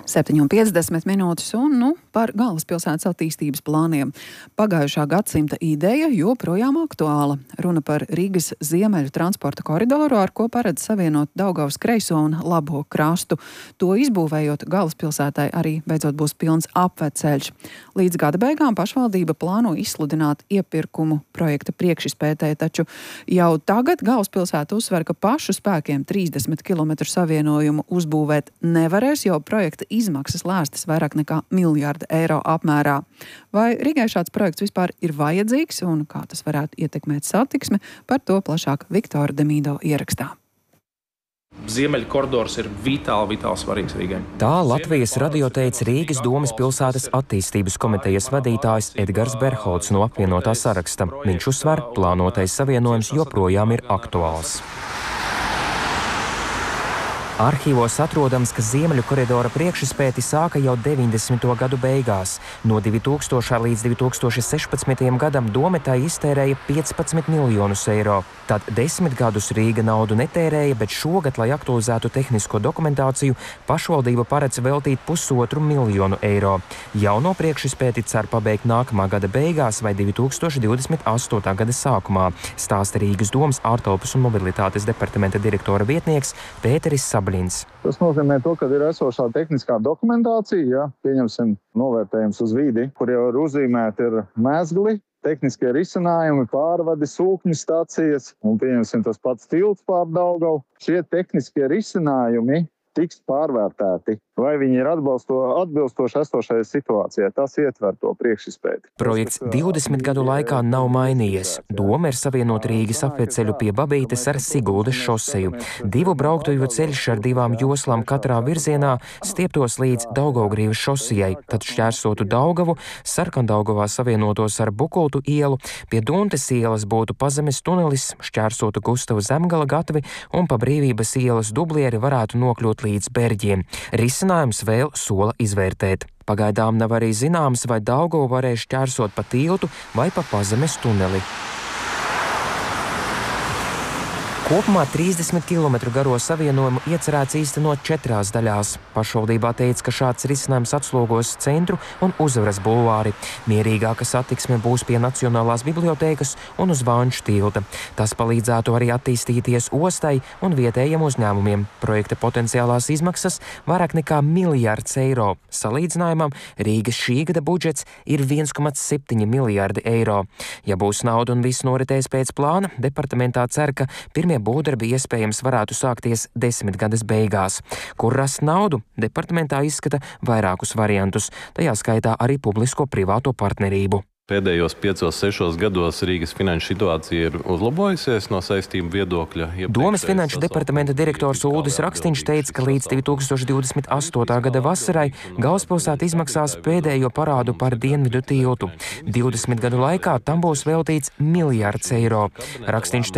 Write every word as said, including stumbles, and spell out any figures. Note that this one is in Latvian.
septiņi un piecdesmit minūtes un nu, par galvaspilsētas attīstības plāniem. Pagājušā gadsimta ideja joprojām aktuāla. Runa par Rīgas ziemeļu transporta koridoru, ar ko paredz savienot Daugavas kreiso un labo krastu. To izbūvējot, galvaspilsētai arī beidzot būs pilns apveceļš. Līdz gada beigām pašvaldība plāno izsludināt iepirkumu projekta priekšizpētē, taču jau tagad galvaspilsēta uzsver, ka pašu spēkiem trīsdesmit kilometru savienojumu uzbūvēt nevarēs, jo projekta izmaksas lēstas vairāk nekā miljārda eiro apmērā. Vai Rīgai šāds projekts vispār ir vajadzīgs un kā tas varētu ietekmēt satiksmi, par to plašāk Viktora Demīdo ierakstā. Ziemeļu koridors ir vitāli, vitāli svarīgs Rīgai. Tā Latvijas radio teica Rīgas domes pilsētas attīstības komitejas vadītājs Edgars Berholts no apvienotā saraksta. Viņš uzsver, plānotais savienojums joprojām ir aktuāls. Arhīvos atrodams, ka Ziemeļu koridora priekšizpēti sāka jau deviņdesmito gadu beigās. No divi tūkstošā līdz divi tūkstoši sešpadsmitajam gadam dome tai iztērēja piecpadsmit miljonus eiro. Tad desmit gadus Rīga naudu netērēja, bet šogad, lai aktualizētu tehnisko dokumentāciju, pašvaldība paredz veltīt pusotru miljonu eiro. Jauno priekšizpēti cer pabeigt nākamā gada beigās vai divi tūkstoši divdesmit astotā gada sākumā, stāsta Rīgas domes ārtelpas un mobilitātes departamenta direktora vietnieks Pēteris Sablins. Tas nozīmē to, ka ir esošā tehniskā dokumentācija, ja, pieņemsim novērtējums uz vidi, kur jau ir uzzīmēti ir mezgli, tehniskie risinājumi, pārvadi, sūkņu stacijas un pieņemsim tas pats tilts pār Daugavu. Šie tehniskie risinājumi tiks pārvērtēti, vai viņi ir atbalsto, atbilstoši esošajai situācijai. Tas ietver to priekšizpēti. Projekts divdesmit gadu laikā nav mainījies. Doma ir savienot Rīgas apveceļu pie Babītes ar Siguldas šoseju. Divu brauktuju ceļš ar divām joslām katrā virzienā stieptos līdz Daugavgrīvas šosejai, tad šķērsotu Daugavu, Sarkandaugavā savienotos ar Bukultu ielu, pie Duntes ielas būtu Pazemes tunelis, šķērsotu Gustavu Zemgala gatvi un pa Brīvības ielas dublieri varētu nokļūt līdz Berģiem. Risinājums vēl sola izvērtēt. Pagaidām nav arī zināms, vai Daugavu varēs šķērsot pa tiltu vai pa Pazemes tuneli. Kopumā trīsdesmit kilometru garo savienojumu iecerēts īstenot četrās daļās. Pašvaldībā teica, ka šāds risinājums atslogos centru un Uzvaras bulvāri. Mierīgāka satiksme būs pie Nacionālās bibliotēkas un uz Vanču tilta. Tas palīdzētu arī attīstīties ostai un vietējiem uzņēmumiem. Projekta potenciālās izmaksas vairāk nekā miljards eiro. Salīdzinājumam Rīgas šī gada budžets ir viens komats septiņi miljārdi eiro. Ja būs nauda un viss noritēs pēc plāna, departamentā cer, ka pirmie būvdarbi iespējams varētu sākties desmitgades beigās. Kur rast naudu? Departamentā izskata vairākus variantus, tajā skaitā arī publisko-privāto partnerību. Pēdējos piecos, sešos gados Rīgas finanšu situācija ir uzlabojusies no saistību viedokļa. Domes finanšu departamenta direktors Uldis Rakstiņš teica, ka līdz divi tūkstoši divdesmit astotā gada vasarai galvaspilsēta izmaksās pēdējo parādu par Dienvidu tiltu. divdesmit gadu laikā tam būs veltīts miljards eiro. Rakstiņš